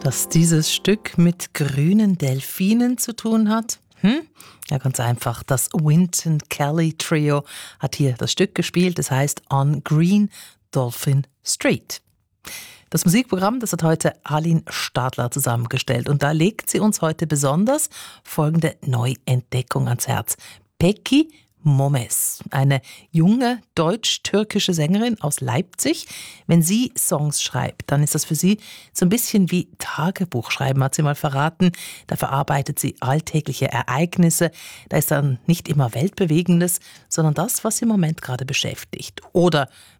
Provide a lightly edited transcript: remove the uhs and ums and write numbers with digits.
Dass dieses Stück mit grünen Delfinen zu tun hat? Ja, ganz einfach. Das Wynton Kelly Trio hat hier das Stück gespielt. Es heißt On Green Dolphin Street. Das Musikprogramm, das hat heute Aline Stadler zusammengestellt. Und da legt sie uns heute besonders folgende Neuentdeckung ans Herz. Peki Momes, eine junge deutsch-türkische Sängerin aus Leipzig. Wenn sie Songs schreibt, dann ist das für sie so ein bisschen wie Tagebuchschreiben, hat sie mal verraten. Da verarbeitet sie alltägliche Ereignisse. Da ist dann nicht immer Weltbewegendes, sondern das, was sie im Moment gerade beschäftigt. Oder